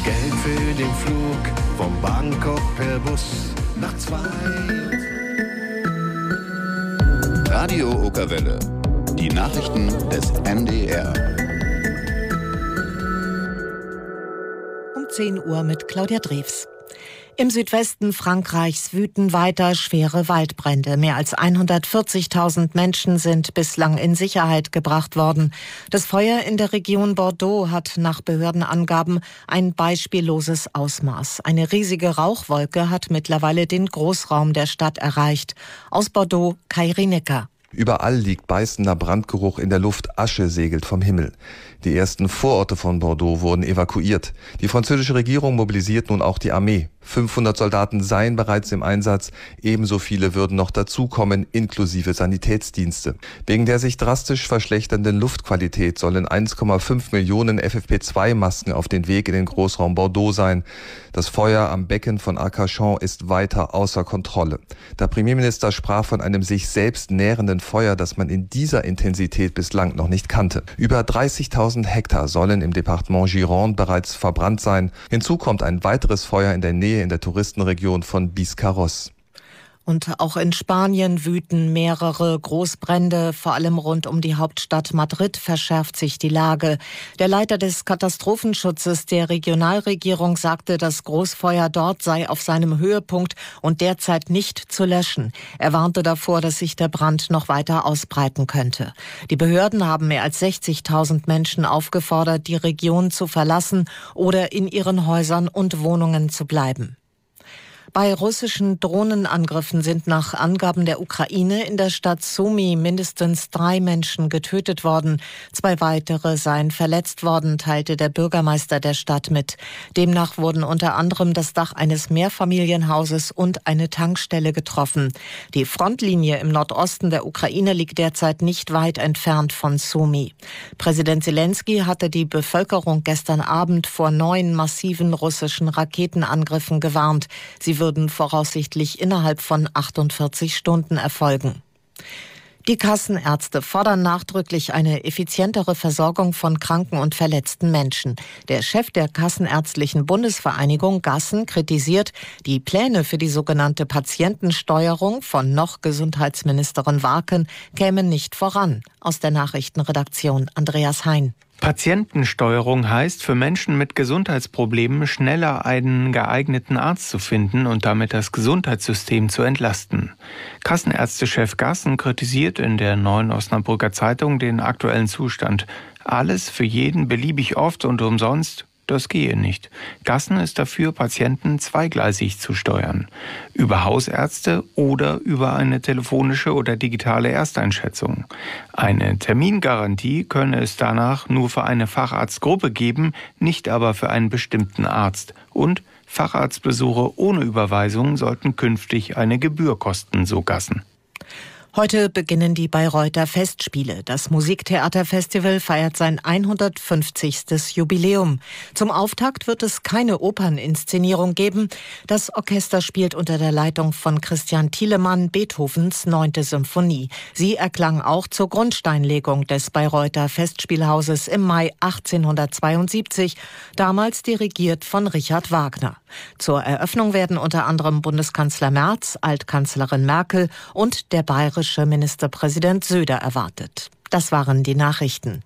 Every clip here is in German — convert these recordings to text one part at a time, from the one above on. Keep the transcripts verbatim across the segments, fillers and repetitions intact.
Geld für den Flug von Bangkok per Bus nach zwei. Radio Okerwelle. Die Nachrichten des N D R. Um zehn Uhr mit Claudia Drews. Im Südwesten Frankreichs wüten weiter schwere Waldbrände. Mehr als hundertvierzigtausend Menschen sind bislang in Sicherheit gebracht worden. Das Feuer in der Region Bordeaux hat nach Behördenangaben ein beispielloses Ausmaß. Eine riesige Rauchwolke hat mittlerweile den Großraum der Stadt erreicht. Aus Bordeaux, Kai Rinecker. Überall liegt beißender Brandgeruch in der Luft, Asche segelt vom Himmel. Die ersten Vororte von Bordeaux wurden evakuiert. Die französische Regierung mobilisiert nun auch die Armee. fünfhundert Soldaten seien bereits im Einsatz, ebenso viele würden noch dazukommen, inklusive Sanitätsdienste. Wegen der sich drastisch verschlechternden Luftqualität sollen eins Komma fünf Millionen F F P zwei Masken auf den Weg in den Großraum Bordeaux sein. Das Feuer am Becken von Arcachon ist weiter außer Kontrolle. Der Premierminister sprach von einem sich selbst nährenden Feuer, das man in dieser Intensität bislang noch nicht kannte. Über dreißigtausend Hektar sollen im Departement Gironde bereits verbrannt sein. Hinzu kommt ein weiteres Feuer in der Nähe in der Touristenregion von Biscarrosse. Und auch in Spanien wüten mehrere Großbrände. Vor allem rund um die Hauptstadt Madrid verschärft sich die Lage. Der Leiter des Katastrophenschutzes der Regionalregierung sagte, das Großfeuer dort sei auf seinem Höhepunkt und derzeit nicht zu löschen. Er warnte davor, dass sich der Brand noch weiter ausbreiten könnte. Die Behörden haben mehr als sechzigtausend Menschen aufgefordert, die Region zu verlassen oder in ihren Häusern und Wohnungen zu bleiben. Bei russischen Drohnenangriffen sind nach Angaben der Ukraine in der Stadt Sumy mindestens drei Menschen getötet worden. Zwei weitere seien verletzt worden, teilte der Bürgermeister der Stadt mit. Demnach wurden unter anderem das Dach eines Mehrfamilienhauses und eine Tankstelle getroffen. Die Frontlinie im Nordosten der Ukraine liegt derzeit nicht weit entfernt von Sumy. Präsident Zelensky hatte die Bevölkerung gestern Abend vor neun massiven russischen Raketenangriffen gewarnt. Sie würden voraussichtlich innerhalb von achtundvierzig Stunden erfolgen. Die Kassenärzte fordern nachdrücklich eine effizientere Versorgung von kranken und verletzten Menschen. Der Chef der Kassenärztlichen Bundesvereinigung Gassen kritisiert, die Pläne für die sogenannte Patientensteuerung von noch Gesundheitsministerin Warken kämen nicht voran. Aus der Nachrichtenredaktion Andreas Hein. Patientensteuerung heißt, für Menschen mit Gesundheitsproblemen schneller einen geeigneten Arzt zu finden und damit das Gesundheitssystem zu entlasten. Kassenärztechef Gassen kritisiert in der Neuen Osnabrücker Zeitung den aktuellen Zustand. Alles für jeden beliebig oft und umsonst? Das gehe nicht. Gassen ist dafür, Patienten zweigleisig zu steuern. Über Hausärzte oder über eine telefonische oder digitale Ersteinschätzung. Eine Termingarantie könne es danach nur für eine Facharztgruppe geben, nicht aber für einen bestimmten Arzt. Und Facharztbesuche ohne Überweisung sollten künftig eine Gebühr kosten, so Gassen. Heute beginnen die Bayreuther Festspiele. Das Musiktheaterfestival feiert sein hundertfünfzigstes Jubiläum. Zum Auftakt wird es keine Operninszenierung geben. Das Orchester spielt unter der Leitung von Christian Thielemann Beethovens neunte Symphonie. Sie erklang auch zur Grundsteinlegung des Bayreuther Festspielhauses im Mai achtzehnhundertzweiundsiebzig, damals dirigiert von Richard Wagner. Zur Eröffnung werden unter anderem Bundeskanzler Merz, Altkanzlerin Merkel und der bayerische Ministerpräsident Söder erwartet. Das waren die Nachrichten.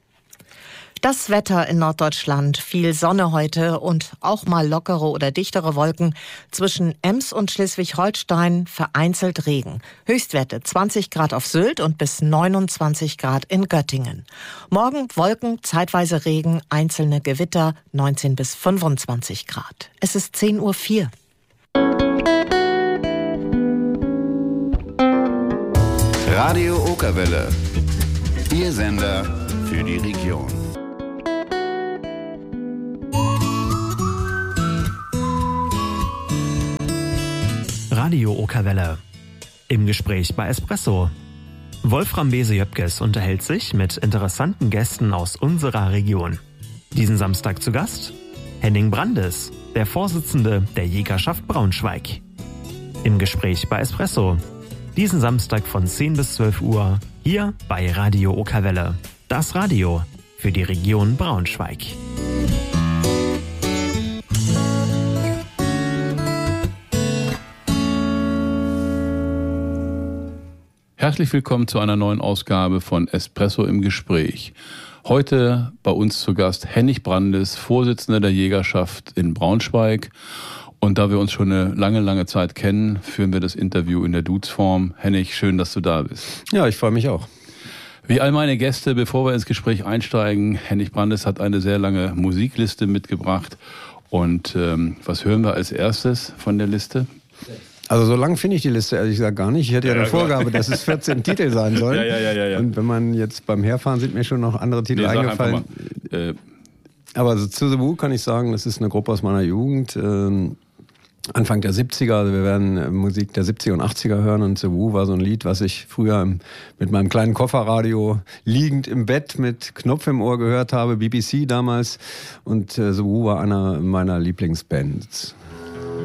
Das Wetter in Norddeutschland: viel Sonne heute und auch mal lockere oder dichtere Wolken. Zwischen Ems und Schleswig-Holstein vereinzelt Regen. Höchstwerte zwanzig Grad auf Sylt und bis neunundzwanzig Grad in Göttingen. Morgen Wolken, zeitweise Regen, einzelne Gewitter, neunzehn bis fünfundzwanzig Grad. Es ist zehn Uhr vier. Radio Okerwelle. Ihr Sender für die Region. Radio Okerwelle. Im Gespräch bei Espresso. Wolfram Bese-Jöpkes unterhält sich mit interessanten Gästen aus unserer Region. Diesen Samstag zu Gast Henning Brandes, der Vorsitzende der Jägerschaft Braunschweig. Im Gespräch bei Espresso. Diesen Samstag von zehn bis zwölf Uhr hier bei Radio Okerwelle. Das Radio für die Region Braunschweig. Herzlich willkommen zu einer neuen Ausgabe von Espresso im Gespräch. Heute bei uns zu Gast Hennig Brandes, Vorsitzender der Jägerschaft in Braunschweig. Und da wir uns schon eine lange, lange Zeit kennen, führen wir das Interview in der Dudes-Form. Hennig, schön, dass du da bist. Ja, ich freue mich auch. Wie all meine Gäste, bevor wir ins Gespräch einsteigen, Hennig Brandes hat eine sehr lange Musikliste mitgebracht. Und ähm, was hören wir als erstes von der Liste? Also so lang finde ich die Liste ehrlich gesagt gar nicht. Ich hätte ja, ja eine ja, Vorgabe, dass es vierzehn Titel sein sollen. Ja, ja, ja, ja, ja. Und wenn man jetzt beim Herfahren sind mir schon noch andere Titel nee, eingefallen. Äh, Aber so zu The Who kann ich sagen, das ist eine Gruppe aus meiner Jugend. Ähm, Anfang der siebziger, also wir werden Musik der siebziger und achtziger hören und The Who war so ein Lied, was ich früher im, mit meinem kleinen Kofferradio liegend im Bett mit Knopf im Ohr gehört habe, B B C damals, und äh, The Who war einer meiner Lieblingsbands.